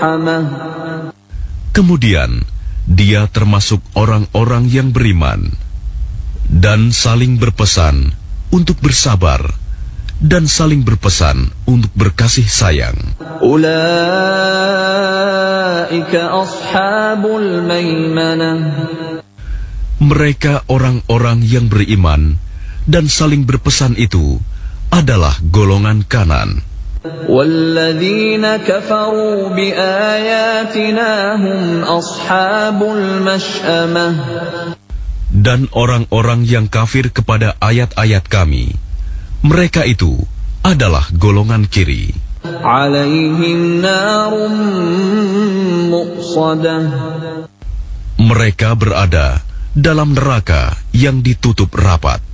Kemudian dia termasuk orang-orang yang beriman dan saling berpesan untuk bersabar dan saling berpesan untuk berkasih sayang. Mereka orang-orang yang beriman dan saling berpesan itu adalah golongan kanan. Dan orang-orang yang kafir kepada ayat-ayat kami, mereka itu adalah golongan kiri. Mereka berada dalam neraka yang ditutup rapat.